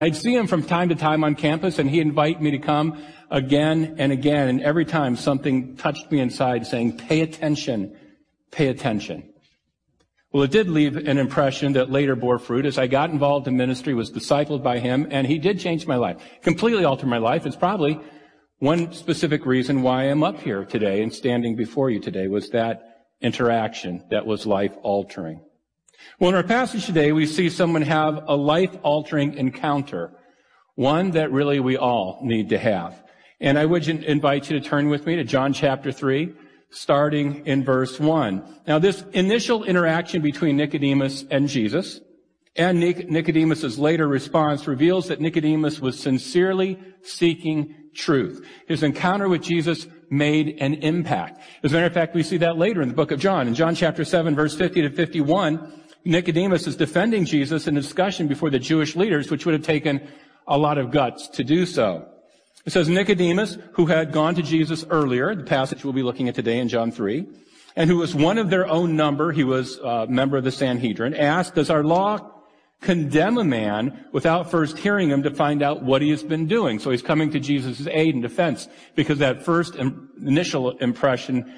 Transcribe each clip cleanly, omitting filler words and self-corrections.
I'd see him from time to time on campus, and he'd invite me to come again and again. And every time something touched me inside saying, pay attention, pay attention. Well, it did leave an impression that later bore fruit. As I got involved in ministry, was discipled by him, and he did change my life, completely alter my life. It's probably one specific reason why I'm up here today and standing before you today was that interaction that was life-altering. Well, in our passage today, we see someone have a life-altering encounter, one that really we all need to have. And I would invite you to turn with me to John chapter 3, starting in verse 1. Now, this initial interaction between Nicodemus and Jesus, and Nicodemus's later response reveals that Nicodemus was sincerely seeking truth. His encounter with Jesus made an impact. As a matter of fact, we see that later in the book of John. In John chapter 7, verse 50 to 51, Nicodemus is defending Jesus in a discussion before the Jewish leaders, which would have taken a lot of guts to do so. It says, Nicodemus, who had gone to Jesus earlier, the passage we'll be looking at today in John 3, and who was one of their own number, he was a member of the Sanhedrin, asked, does our law condemn a man without first hearing him to find out what he has been doing? So he's coming to Jesus' aid and defense because that first initial impression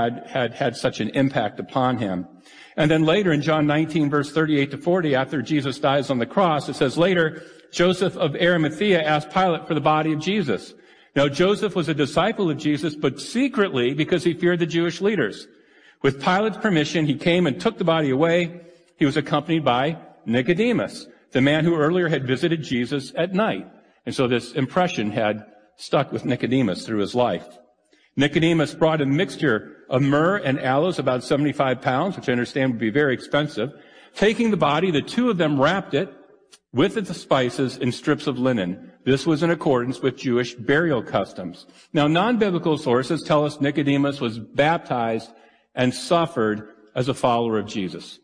had such an impact upon him. And then later in John 19, verse 38 to 40, after Jesus dies on the cross, it says, later, Joseph of Arimathea asked Pilate for the body of Jesus. Now, Joseph was a disciple of Jesus, but secretly because he feared the Jewish leaders. With Pilate's permission, he came and took the body away. He was accompanied by Nicodemus, the man who earlier had visited Jesus at night. And so this impression had stuck with Nicodemus through his life. Nicodemus brought a mixture of myrrh and aloes, about 75 pounds, which I understand would be very expensive. Taking the body, the two of them wrapped it with the spices in strips of linen. This was in accordance with Jewish burial customs. Now, non-biblical sources tell us Nicodemus was baptized and suffered as a follower of Jesus.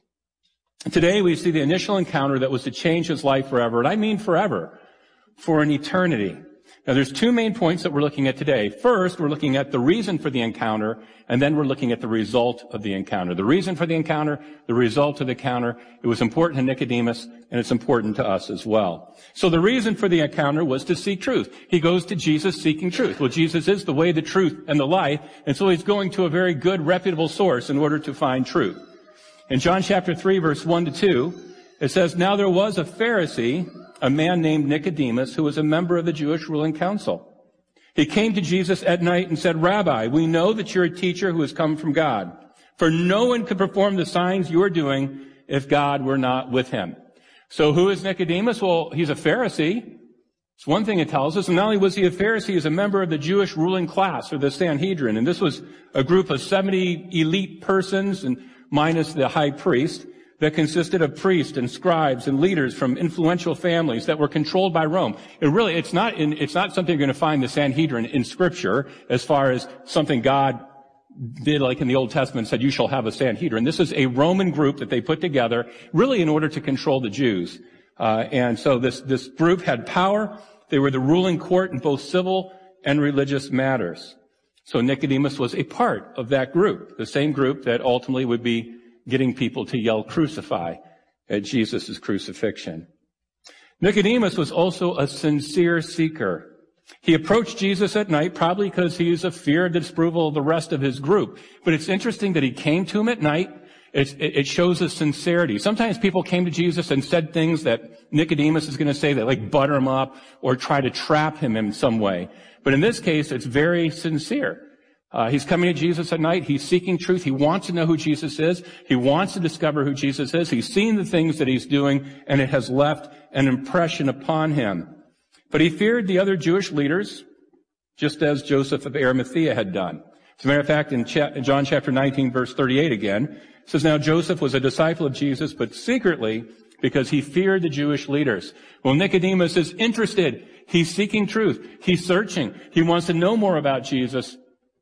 Today, we see the initial encounter that was to change his life forever, and I mean forever, for an eternity. Now, there's two main points that we're looking at today. First, we're looking at the reason for the encounter, and then we're looking at the result of the encounter. The reason for the encounter, the result of the encounter. It was important to Nicodemus, and it's important to us as well. So the reason for the encounter was to seek truth. He goes to Jesus seeking truth. Well, Jesus is the way, the truth, and the life, and so he's going to a very good, reputable source in order to find truth. In John chapter 3, verse 1 to 2, it says, now there was a Pharisee, a man named Nicodemus, who was a member of the Jewish ruling council. He came to Jesus at night and said, Rabbi, we know that you're a teacher who has come from God, for no one could perform the signs you are doing if God were not with him. So who is Nicodemus? Well, he's a Pharisee. It's one thing it tells us. And not only was he a Pharisee, he was a member of the Jewish ruling class, or the Sanhedrin. And this was a group of 70 elite persons, and minus the high priest, that consisted of priests and scribes and leaders from influential families that were controlled by Rome. It's not something you're going to find the Sanhedrin in Scripture as far as something God did, like in the Old Testament, said, you shall have a Sanhedrin. This is a Roman group that they put together really in order to control the Jews. And so this group had power. They were the ruling court in both civil and religious matters. So Nicodemus was a part of that group, the same group that ultimately would be getting people to yell crucify at Jesus' crucifixion. Nicodemus was also a sincere seeker. He approached Jesus at night, probably because he was a fear of the disapproval of the rest of his group. But it's interesting that he came to him at night. It shows his sincerity. Sometimes people came to Jesus and said things that Nicodemus is going to say that like butter him up or try to trap him in some way. But in this case, it's very sincere. He's coming to Jesus at night. He's seeking truth. He wants to know who Jesus is. He wants to discover who Jesus is. He's seen the things that he's doing, and it has left an impression upon him. But he feared the other Jewish leaders, just as Joseph of Arimathea had done. As a matter of fact, in John chapter 19, verse 38 again, it says, now Joseph was a disciple of Jesus, but secretly because he feared the Jewish leaders. Well, Nicodemus is interested. He's seeking truth. He's searching. He wants to know more about Jesus.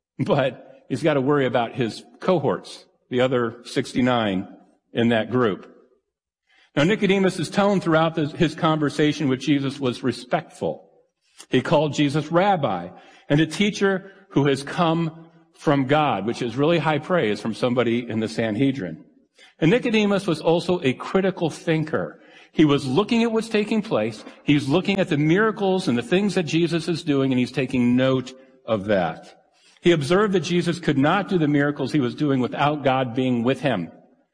But he's got to worry about his cohorts, the other 69 in that group. Now, Nicodemus' tone throughout his conversation with Jesus was respectful. He called Jesus rabbi and a teacher who has come from God, which is really high praise from somebody in the Sanhedrin. And Nicodemus was also a critical thinker. He was looking at what's taking place. He's looking at the miracles and the things that Jesus is doing, and he's taking note of that. He observed that Jesus could not do the miracles he was doing without God being with him.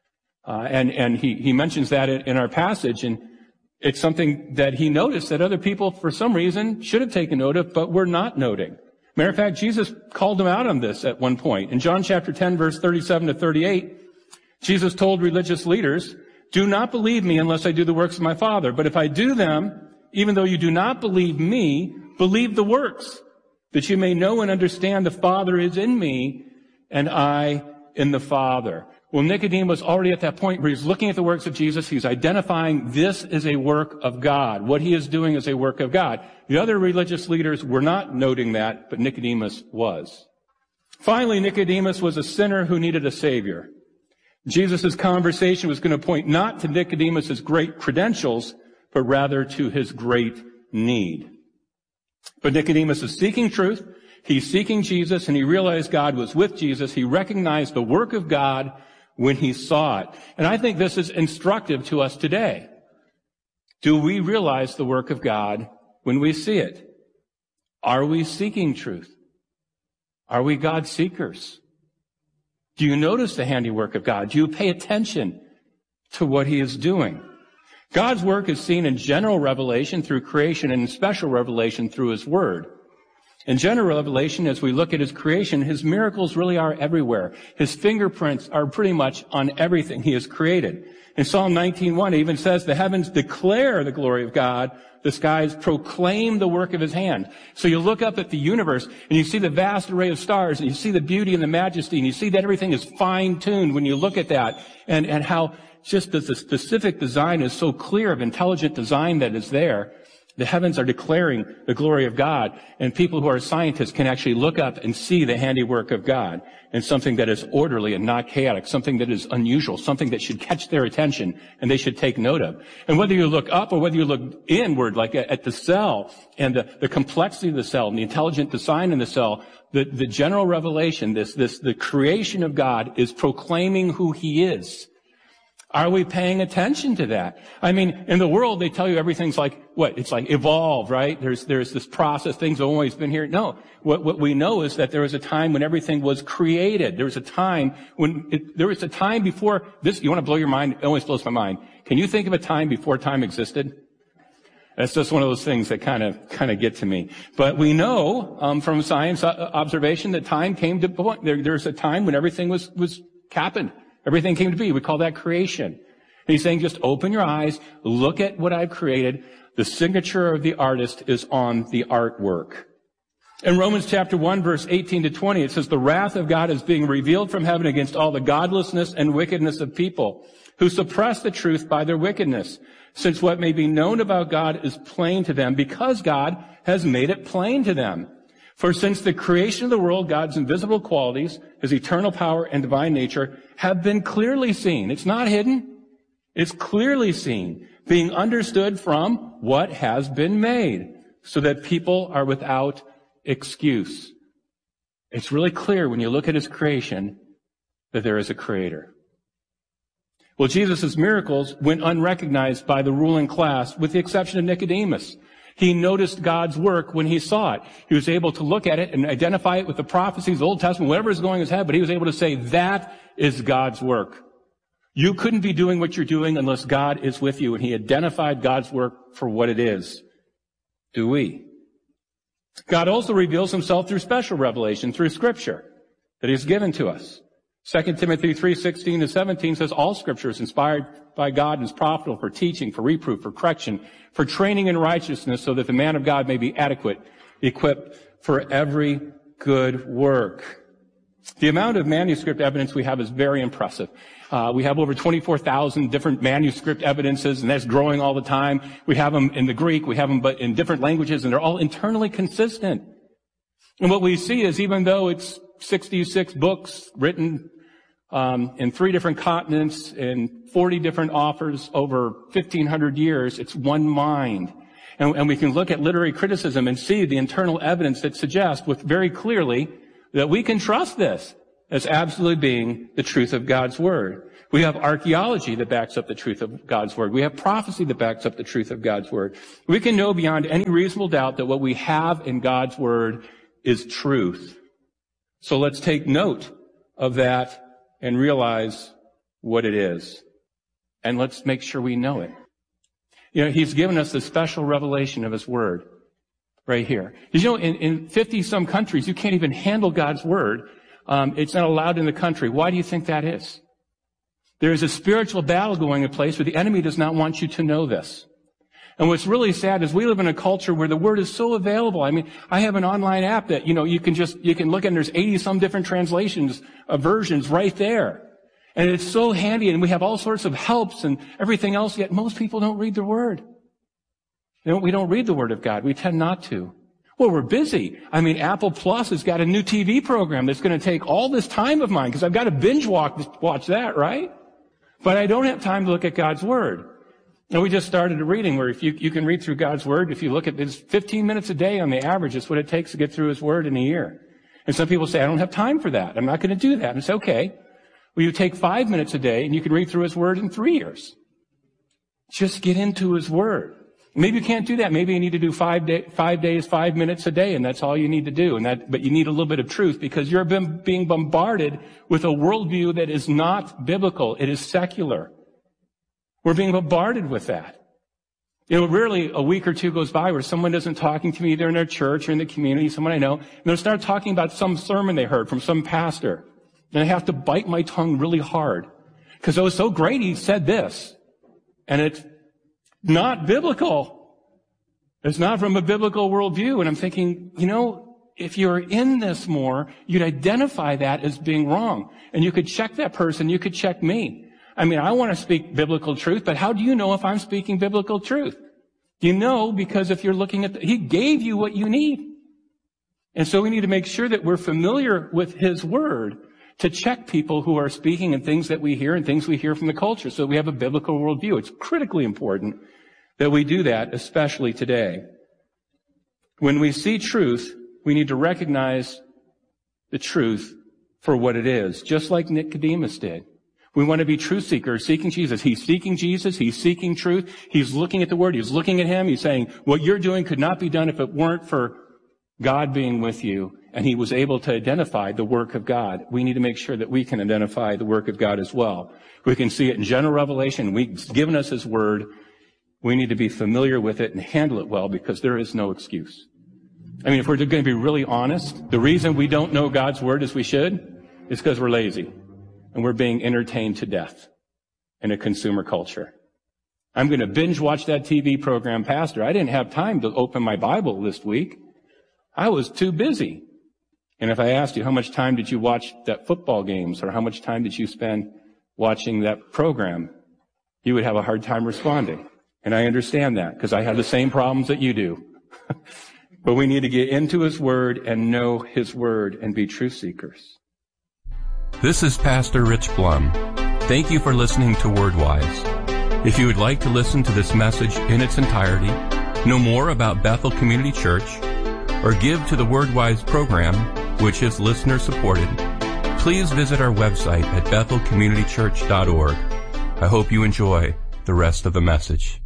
And he mentions that in our passage, and it's something that he noticed that other people, for some reason, should have taken note of, but were not noting. Matter of fact, Jesus called them out on this at one point. In John chapter 10, verse 37 to 38, Jesus told religious leaders, "Do not believe me unless I do the works of my Father. But if I do them, even though you do not believe me, believe the works, that you may know and understand the Father is in me and I in the Father." Well, Nicodemus already at that point where he's looking at the works of Jesus, he's identifying this is a work of God. What he is doing is a work of God. The other religious leaders were not noting that, but Nicodemus was. Finally, Nicodemus was a sinner who needed a Savior. Jesus' conversation was going to point not to Nicodemus' great credentials, but rather to his great need. But Nicodemus is seeking truth. He's seeking Jesus, and he realized God was with Jesus. He recognized the work of God when he saw it. And I think this is instructive to us today. Do we realize the work of God when we see it? Are we seeking truth? Are we God seekers? Do you notice the handiwork of God? Do you pay attention to what he is doing? God's work is seen in general revelation through creation and in special revelation through his word. In general revelation, as we look at his creation, his miracles really are everywhere. His fingerprints are pretty much on everything he has created. In Psalm 19:1, it even says, "The heavens declare the glory of God. The skies proclaim the work of his hand." So you look up at the universe and you see the vast array of stars and you see the beauty and the majesty and you see that everything is fine-tuned when you look at that and how just the specific design is so clear of intelligent design that is there. The heavens are declaring the glory of God, and people who are scientists can actually look up and see the handiwork of God, and something that is orderly and not chaotic, something that is unusual, something that should catch their attention and they should take note of. And whether you look up or whether you look inward, like at the cell and the complexity of the cell and the intelligent design in the cell, the general revelation, the creation of God is proclaiming who he is. Are we paying attention to that? I mean, in the world, they tell you everything's like, what? It's like evolved, right? There's this process. Things have always been here. No. What we know is that there was a time when everything was created. There was a time before this. You want to blow your mind? It always blows my mind. Can you think of a time before time existed? That's just one of those things that kind of get to me. But we know, from science observation that time came to point. There's a time when everything was happened. Everything came to be. We call that creation. And he's saying, just open your eyes, look at what I've created. The signature of the artist is on the artwork. In Romans chapter 1, verse 18 to 20, it says, "The wrath of God is being revealed from heaven against all the godlessness and wickedness of people who suppress the truth by their wickedness, since what may be known about God is plain to them because God has made it plain to them. For since the creation of the world, God's invisible qualities, his eternal power and divine nature, have been clearly seen." It's not hidden. It's clearly seen, being understood from what has been made, so that people are without excuse. It's really clear when you look at his creation that there is a creator. Well, Jesus' miracles went unrecognized by the ruling class, with the exception of Nicodemus. He noticed God's work when he saw it. He was able to look at it and identify it with the prophecies, the Old Testament, whatever is going in his head, but he was able to say, that is God's work. You couldn't be doing what you're doing unless God is with you, and he identified God's work for what it is. Do we? God also reveals himself through special revelation, through Scripture that he has given to us. 2 Timothy 3:16 to 17 says, "All Scripture is inspired by God and is profitable for teaching, for reproof, for correction, for training in righteousness, so that the man of God may be adequate, equipped for every good work." The amount of manuscript evidence we have is very impressive. We have over 24,000 different manuscript evidences, and that's growing all the time. We have them in the Greek, we have them but in different languages, and they're all internally consistent. And what we see is, even though it's 66 books written in 3 different continents and 40 different authors over 1,500 years, it's one mind. And we can look at literary criticism and see the internal evidence that suggests with very clearly that we can trust this. as absolutely being the truth of God's Word. We have archaeology that backs up the truth of God's Word. We have prophecy that backs up the truth of God's Word. We can know beyond any reasonable doubt that what we have in God's Word is truth. So let's take note of that and realize what it is. And let's make sure we know it. You know, He's given us the special revelation of His Word right here. You know, in 50-some countries, you can't even handle God's Word. It's not allowed in the country. Why do you think that is? There is a spiritual battle going in place where the enemy does not want you to know this. And what's really sad is we live in a culture where the Word is so available. I mean, I have an online app that, you can look and there's 80-some different translations of versions right there. And it's so handy, and we have all sorts of helps and everything else, yet most people don't read the Word. We don't read the Word of God. We tend not to. Well, we're busy. I mean, Apple Plus has got a new TV program that's going to take all this time of mine because I've got to binge watch that, right? But I don't have time to look at God's Word. And we just started a reading where if you can read through God's Word, if you look at this 15 minutes a day on the average, it's what it takes to get through His Word in a year. And some people say, I don't have time for that. I'm not going to do that. And it's okay. Well, you take 5 minutes a day and you can read through His Word in 3 years. Just get into His Word. Maybe you can't do that. Maybe you need to do 5 days, 5 minutes a day, and that's all you need to do. But you need a little bit of truth because you're being bombarded with a worldview that is not biblical. It is secular. We're being bombarded with that. You know, rarely a week or two goes by where someone isn't talking to me either in their church or in the community, someone I know, and they'll start talking about some sermon they heard from some pastor. And I have to bite my tongue really hard because it was so great he said this. And it's not biblical. It's not from a biblical worldview. And I'm thinking, if you're in this more, you'd identify that as being wrong. And you could check that person. You could check me. I mean, I want to speak biblical truth, but how do you know if I'm speaking biblical truth? You know, because if you're looking at He gave you what you need. And so we need to make sure that we're familiar with His Word to check people who are speaking and things that we hear and things we hear from the culture. So we have a biblical worldview. It's critically important that we do that, especially today. When we see truth, we need to recognize the truth for what it is, just like Nicodemus did. We want to be truth seekers, seeking Jesus. He's seeking Jesus. He's seeking truth. He's looking at the Word. He's looking at Him. He's saying, what you're doing could not be done if it weren't for God being with you. And he was able to identify the work of God. We need to make sure that we can identify the work of God as well. We can see it in general revelation. He's given us His Word. We need to be familiar with it and handle it well because there is no excuse. I mean, if we're going to be really honest, the reason we don't know God's Word as we should is because we're lazy and we're being entertained to death in a consumer culture. I'm going to binge watch that TV program, Pastor. I didn't have time to open my Bible this week. I was too busy. And if I asked you, how much time did you watch that football games or how much time did you spend watching that program, you would have a hard time responding. And I understand that because I have the same problems that you do. But we need to get into His Word and know His Word and be truth seekers. This is Pastor Rich Blum. Thank you for listening to WordWise. If you would like to listen to this message in its entirety, know more about Bethel Community Church, or give to the WordWise program, which is listener supported, please visit our website at bethelcommunitychurch.org. I hope you enjoy the rest of the message.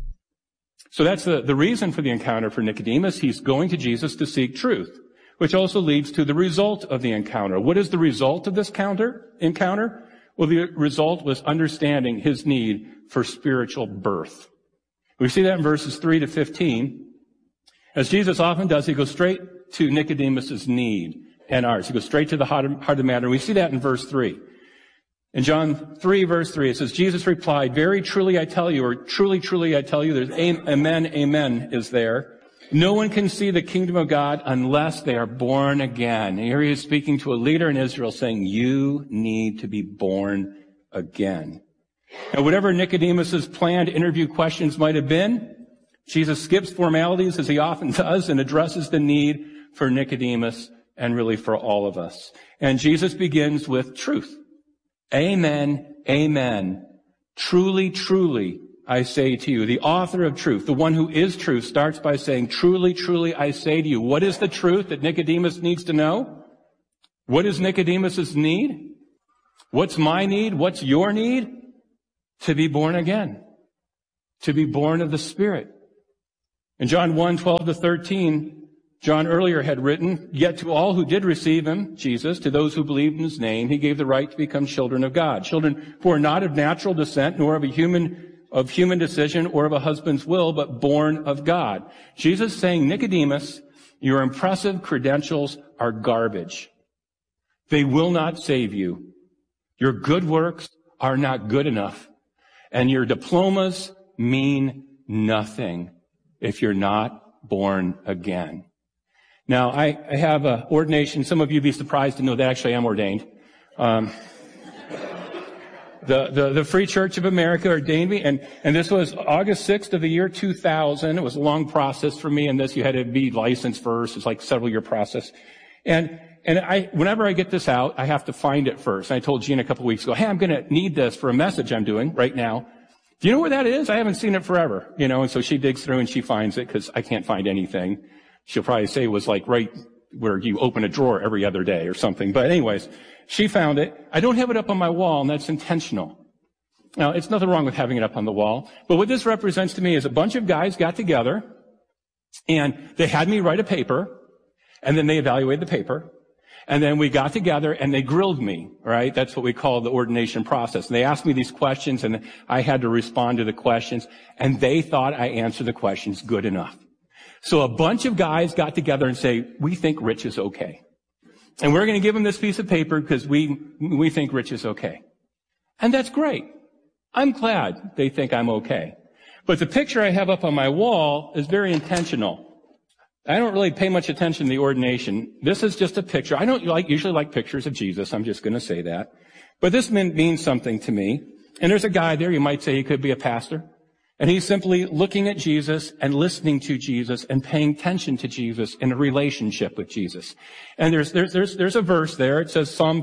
So that's the reason for the encounter for Nicodemus. He's going to Jesus to seek truth, which also leads to the result of the encounter. What is the result of this encounter? Well, the result was understanding his need for spiritual birth. We see that in verses 3 to 15. As Jesus often does, he goes straight to Nicodemus's need and ours. He goes straight to the heart of the matter. We see that in verse 3. In John 3, verse 3, it says, Jesus replied, very truly I tell you, or truly, truly I tell you, there's amen, amen is there. No one can see the kingdom of God unless they are born again. And here he is speaking to a leader in Israel saying, you need to be born again. And whatever Nicodemus's planned interview questions might have been, Jesus skips formalities as he often does and addresses the need for Nicodemus and really for all of us. And Jesus begins with truth. Amen, amen. Truly, truly, I say to you. The author of truth, the one who is truth, starts by saying, truly, truly, I say to you. What is the truth that Nicodemus needs to know? What is Nicodemus's need? What's my need? What's your need? To be born again. To be born of the Spirit. In John 1:12-13, John earlier had written, "Yet to all who did receive him," Jesus, "to those who believed in his name, he gave the right to become children of God. Children who are not of natural descent, nor of human decision, or of a husband's will, but born of God." Jesus saying, Nicodemus, your impressive credentials are garbage. They will not save you. Your good works are not good enough. And your diplomas mean nothing if you're not born again. Now, I have an ordination. Some of you would be surprised to know that actually I'm ordained. The Free Church of America ordained me, and this was August 6th of the year 2000. It was a long process for me, and you had to be licensed first. It's like a several-year process. And whenever I get this out, I have to find it first. And I told Gene a couple of weeks ago, hey, I'm going to need this for a message I'm doing right now. Do you know where that is? I haven't seen it forever, and so she digs through and she finds it because I can't find anything. She'll probably say it was like right where you open a drawer every other day or something. But anyways, she found it. I don't have it up on my wall, and that's intentional. Now, it's nothing wrong with having it up on the wall. But what this represents to me is a bunch of guys got together, and they had me write a paper, and then they evaluated the paper. And then we got together and they grilled me, right? That's what we call the ordination process. And they asked me these questions and I had to respond to the questions, and they thought I answered the questions good enough. So a bunch of guys got together and say, we think Rich is okay. And we're going to give him this piece of paper because we think Rich is okay. And that's great. I'm glad they think I'm okay. But the picture I have up on my wall is very intentional. I don't really pay much attention to the ordination. This is just a picture. I don't usually like pictures of Jesus. I'm just going to say that. But this means something to me. And there's a guy there, you might say he could be a pastor. And he's simply looking at Jesus and listening to Jesus and paying attention to Jesus in a relationship with Jesus. And there's a verse there. It says Psalm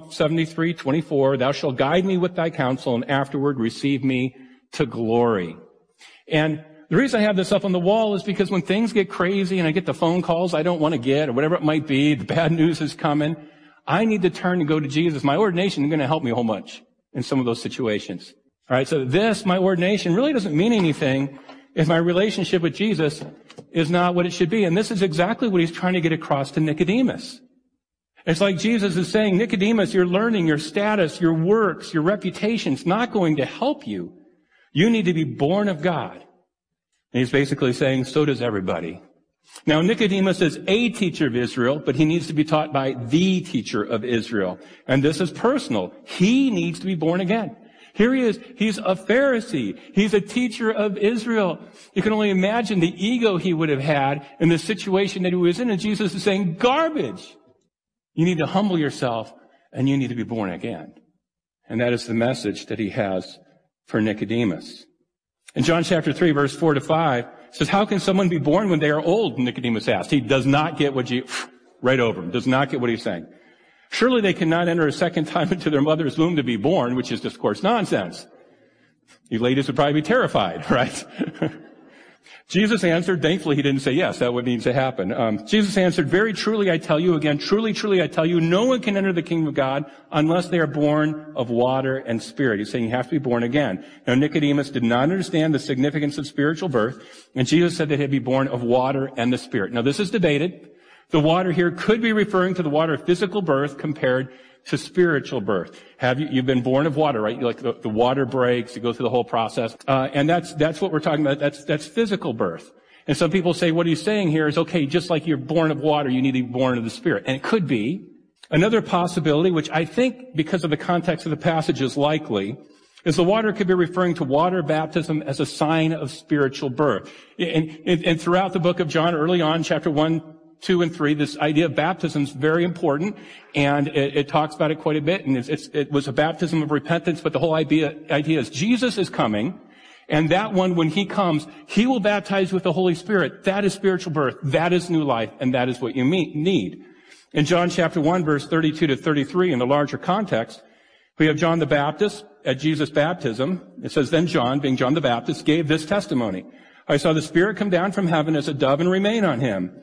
73:24, "Thou shalt guide me with thy counsel, and afterward receive me to glory." And the reason I have this up on the wall is because when things get crazy and I get the phone calls I don't want to get or whatever it might be, the bad news is coming, I need to turn and go to Jesus. My ordination is going to help me a whole bunch in some of those situations. All right, so my ordination, really doesn't mean anything if my relationship with Jesus is not what it should be. And this is exactly what he's trying to get across to Nicodemus. It's like Jesus is saying, Nicodemus, your learning, your status, your works, your reputation is not going to help you. You need to be born of God. And he's basically saying, so does everybody. Now, Nicodemus is a teacher of Israel, but he needs to be taught by the teacher of Israel. And this is personal. He needs to be born again. Here he is. He's a Pharisee. He's a teacher of Israel. You can only imagine the ego he would have had in the situation that he was in. And Jesus is saying, garbage. You need to humble yourself, and you need to be born again. And that is the message that he has for Nicodemus. In John chapter 3, verse 4-5, it says, how can someone be born when they are old? Nicodemus asked. He does not get what right over him, does not get what he's saying. Surely they cannot enter a second time into their mother's womb to be born, which is, of course, nonsense. You ladies would probably be terrified, right? Jesus answered, thankfully he didn't say yes, that would need to happen. Jesus answered, very truly I tell you again, truly, truly I tell you, no one can enter the kingdom of God unless they are born of water and spirit. He's saying you have to be born again. Now Nicodemus did not understand the significance of spiritual birth, and Jesus said that he'd be born of water and the Spirit. Now this is debated. The water here could be referring to the water of physical birth compared to spiritual birth. You've been born of water, right? Like the water breaks, you go through the whole process. And that's what we're talking about. That's physical birth. And some people say what he's saying here is, okay, just like you're born of water, you need to be born of the Spirit. And it could be. Another possibility, which I think because of the context of the passage is likely, is the water could be referring to water baptism as a sign of spiritual birth. And throughout the book of John, early on, chapter 1, 2 and 3, this idea of baptism is very important, and it talks about it quite a bit, and it was a baptism of repentance, but the whole idea is Jesus is coming, and that one, when he comes, he will baptize with the Holy Spirit. That is spiritual birth. That is new life, and that is what you need. In John chapter 1, verse 32-33, in the larger context, we have John the Baptist at Jesus' baptism. It says, then John, being John the Baptist, gave this testimony. I saw the Spirit come down from heaven as a dove and remain on him.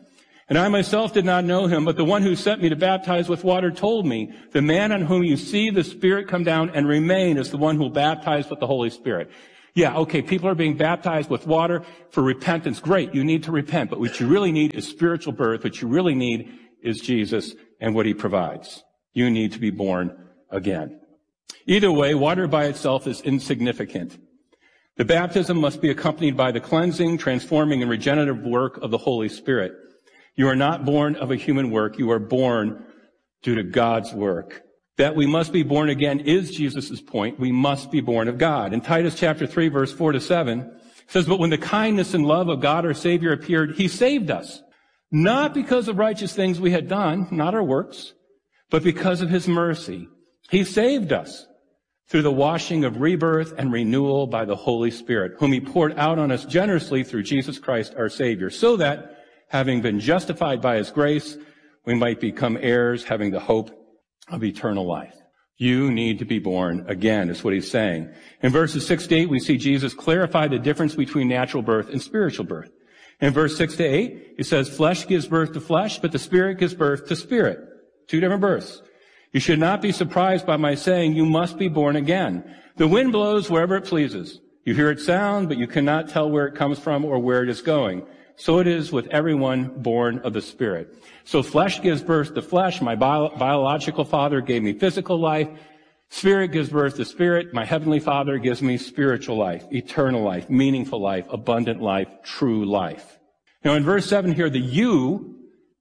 And I myself did not know him, but the one who sent me to baptize with water told me, the man on whom you see the Spirit come down and remain is the one who will baptize with the Holy Spirit. Yeah, okay, people are being baptized with water for repentance. Great, you need to repent. But what you really need is spiritual birth. What you really need is Jesus and what he provides. You need to be born again. Either way, water by itself is insignificant. The baptism must be accompanied by the cleansing, transforming, and regenerative work of the Holy Spirit. You are not born of a human work. You are born due to God's work. That we must be born again is Jesus' point. We must be born of God. In Titus chapter 3, verse 4-7, it says, "But when the kindness and love of God our Savior appeared, he saved us, not because of righteous things we had done, not our works, but because of his mercy. He saved us through the washing of rebirth and renewal by the Holy Spirit, whom he poured out on us generously through Jesus Christ our Savior, so that, having been justified by his grace, we might become heirs, having the hope of eternal life." You need to be born again, is what he's saying. In verses 6-8, we see Jesus clarify the difference between natural birth and spiritual birth. In verse 6-8, he says, "Flesh gives birth to flesh, but the Spirit gives birth to spirit." Two different births. "You should not be surprised by my saying, you must be born again. The wind blows wherever it pleases. You hear its sound, but you cannot tell where it comes from or where it is going. So it is with everyone born of the Spirit." So flesh gives birth to flesh. My biological father gave me physical life. Spirit gives birth to spirit. My heavenly Father gives me spiritual life, eternal life, meaningful life, abundant life, true life. Now in verse 7 here, the you,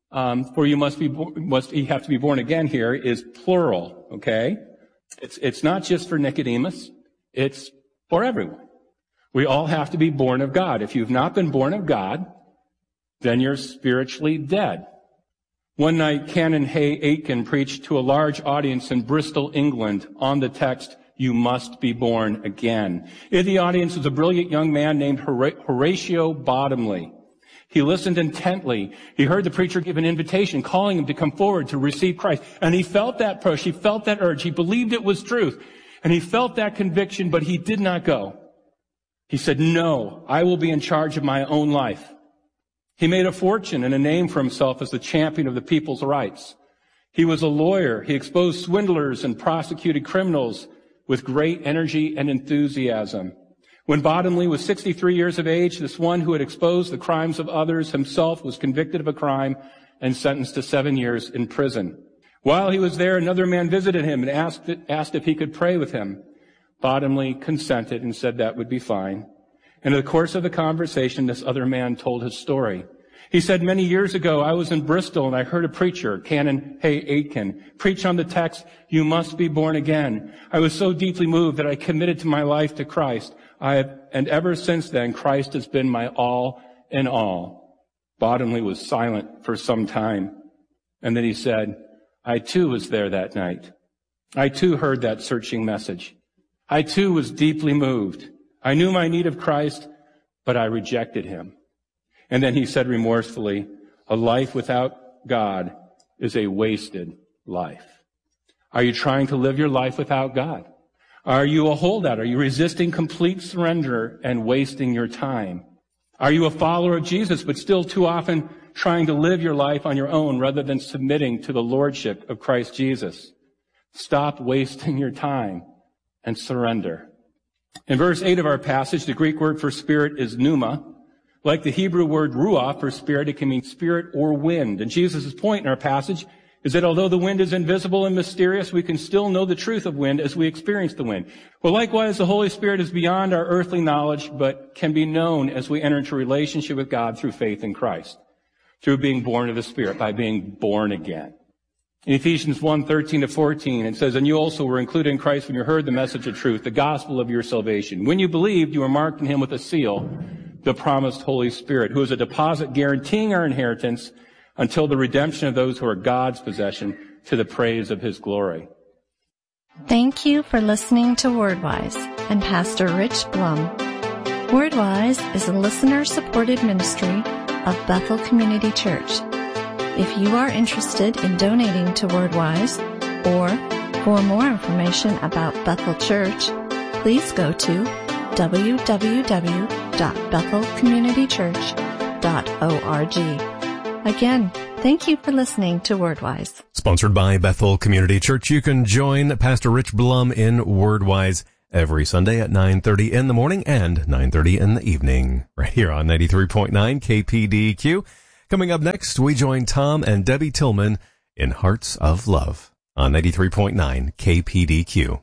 for you you have to be born again here, is plural, okay? It's not just for Nicodemus. It's for everyone. We all have to be born of God. If you've not been born of God, then you're spiritually dead. One night, Canon Hay Aitken preached to a large audience in Bristol, England, on the text, "You must be born again." In the audience was a brilliant young man named Horatio Bottomley. He listened intently. He heard the preacher give an invitation, calling him to come forward to receive Christ. And he felt that push. He felt that urge. He believed it was truth. And he felt that conviction, but he did not go. He said, "No, I will be in charge of my own life." He made a fortune and a name for himself as the champion of the people's rights. He was a lawyer. He exposed swindlers and prosecuted criminals with great energy and enthusiasm. When Bottomley was 63 years of age, this one who had exposed the crimes of others himself was convicted of a crime and sentenced to 7 years in prison. While he was there, another man visited him and asked if he could pray with him. Bottomley consented and said that would be fine. And in the course of the conversation, this other man told his story. He said, "Many years ago, I was in Bristol and I heard a preacher, Canon Hay Aitken, preach on the text, 'You must be born again.' I was so deeply moved that I committed to my life to Christ. And ever since then, Christ has been my all in all." Bottomley was silent for some time. And then he said, "I too was there that night. I too heard that searching message. I too was deeply moved. I knew my need of Christ, but I rejected him." And then he said remorsefully, "A life without God is a wasted life." Are you trying to live your life without God? Are you a holdout? Are you resisting complete surrender and wasting your time? Are you a follower of Jesus, but still too often trying to live your life on your own rather than submitting to the lordship of Christ Jesus? Stop wasting your time and surrender. In verse 8 of our passage, the Greek word for spirit is pneuma. Like the Hebrew word ruach for spirit, it can mean spirit or wind. And Jesus' point in our passage is that although the wind is invisible and mysterious, we can still know the truth of wind as we experience the wind. Well, likewise, the Holy Spirit is beyond our earthly knowledge, but can be known as we enter into a relationship with God through faith in Christ, through being born of the Spirit, by being born again. In Ephesians 1:13-14, it says, "And you also were included in Christ when you heard the message of truth, the gospel of your salvation. When you believed, you were marked in him with a seal, the promised Holy Spirit, who is a deposit guaranteeing our inheritance until the redemption of those who are God's possession, to the praise of his glory." Thank you for listening to WordWise and Pastor Rich Blum. WordWise is a listener-supported ministry of Bethel Community Church. If you are interested in donating to WordWise, or for more information about Bethel Church, please go to www.bethelcommunitychurch.org. Again, thank you for listening to Wordwise. Sponsored by Bethel Community Church. You can join Pastor Rich Blum in Wordwise every Sunday at 9:30 in the morning and 9:30 in the evening, right here on 93.9 KPDQ. Coming up next, we join Tom and Debbie Tillman in Hearts of Love on 93.9 KPDQ.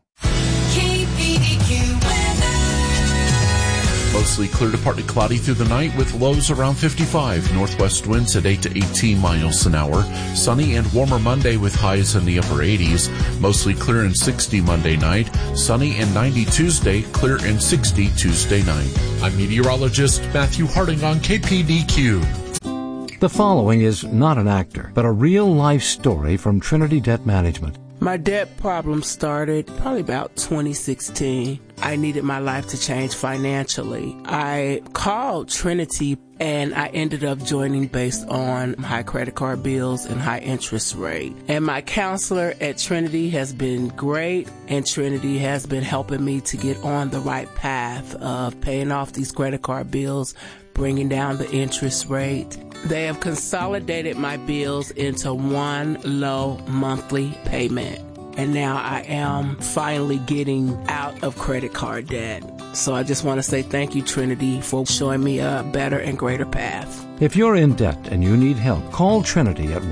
Mostly clear to partly cloudy through the night with lows around 55. Northwest winds at 8 to 18 miles an hour. Sunny and warmer Monday with highs in the upper 80s. Mostly clear and 60 Monday night. Sunny and 90 Tuesday. Clear and 60 Tuesday night. I'm meteorologist Matthew Harding on KPDQ. The following is not an actor, but a real-life story from Trinity Debt Management. My debt problem started probably about 2016. I needed my life to change financially. I called Trinity and I ended up joining based on high credit card bills and high interest rate. And my counselor at Trinity has been great, and Trinity has been helping me to get on the right path of paying off these credit card bills, bringing down the interest rate. They have consolidated my bills into one low monthly payment. And now I am finally getting out of credit card debt. So I just want to say thank you, Trinity, for showing me a better and greater path. If you're in debt and you need help, call Trinity at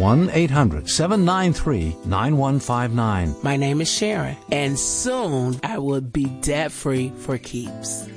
1-800-793-9159. My name is Sharon, and soon I will be debt-free for keeps.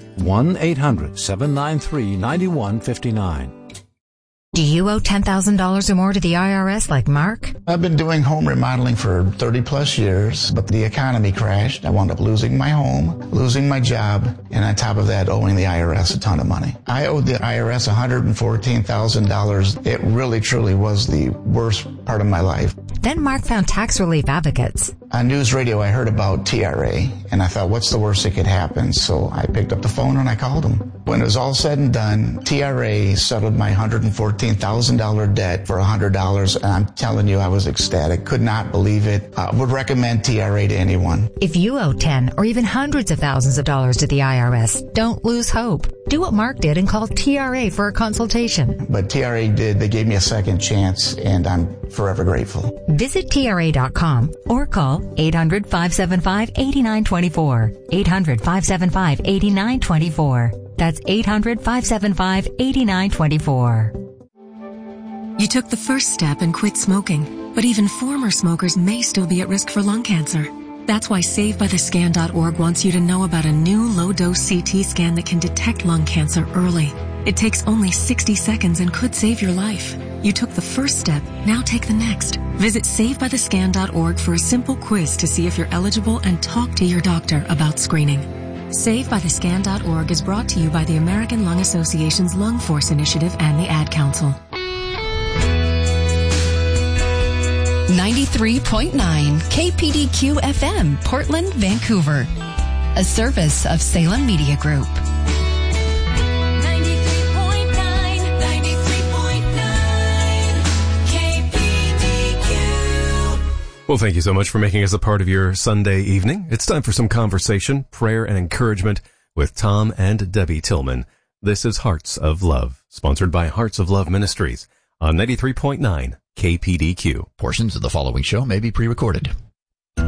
1-800-793-9159. Do you owe $10,000 or more to the IRS like Mark? I've been doing home remodeling for 30 plus years, but the economy crashed. I wound up losing my home, losing my job, and on top of that, owing the IRS a ton of money. I owed the IRS $114,000. It really, truly was the worst part of my life. Then Mark found Tax Relief Advocates. On news radio, I heard about TRA, and I thought, what's the worst that could happen? So I picked up the phone and I called them. When it was all said and done, TRA settled my $114,000 debt for $100, and I'm telling you, I was ecstatic. Could not believe it. Would recommend TRA to anyone. If you owe 10 or even hundreds of thousands of dollars to the IRS, don't lose hope. Do what Mark did and call TRA for a consultation. But TRA did. They gave me a second chance, and I'm forever grateful. Visit TRA.com or call 800-575-8924. 800-575-8924. That's 800-575-8924. You took the first step and quit smoking, but even former smokers may still be at risk for lung cancer. That's why SaveByTheScan.org wants you to know about a new low-dose CT scan that can detect lung cancer early. It takes only 60 seconds and could save your life. You took the first step, now take the next. Visit SaveByTheScan.org for a simple quiz to see if you're eligible and talk to your doctor about screening. SaveByTheScan.org is brought to you by the American Lung Association's Lung Force Initiative and the Ad Council. 93.9 KPDQ FM, Portland, Vancouver. A service of Salem Media Group. 93.9 KPDQ. Well, thank you so much for making us a part of your Sunday evening. It's time for some conversation, prayer, and encouragement with Tom and Debbie Tillman. This is Hearts of Love, sponsored by Hearts of Love Ministries on 93.9 KPDQ. Portions of the following show may be pre-recorded.